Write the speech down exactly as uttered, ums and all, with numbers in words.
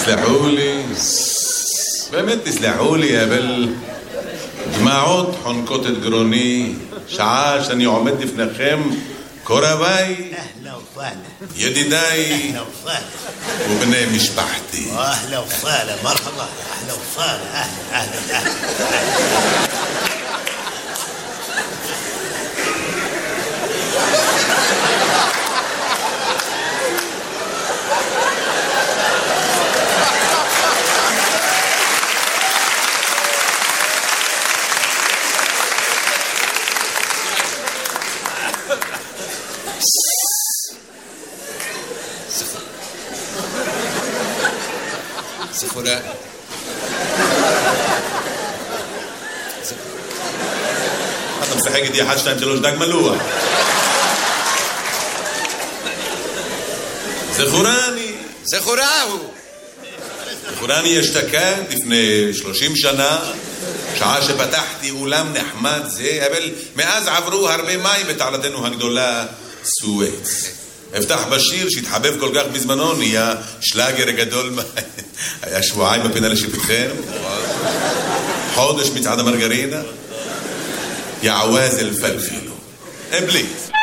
תסלחו לי, באמת תסלחו לי, אבל דמעות חונקות את גרוני, שעה שאני עומד לפניכם, קורביי, ידידיי ובני משפחתי. אהלה וסהלה, מרחבה, אהלה וסהלה, אהלה, אהלה, אהלה. סחורה. אתה משחק איתי אחת, שתיים, שלוש, דג מלוח. זכורני. זכורהו. זכורני אשתקד לפני שלושים שנה, שעה שפתחתי אולם נחמד זה, אבל מאז עברו הרבה מים בתעלתנו הגדולה סואץ. הבטח בשיר שהתחבב כל כך בזמנו, נהיה שלאגר גדול. היה שבועיים בפינה לשפתכם, חודש מצעד המרגרינה, יעווז אל פלפילו. בלי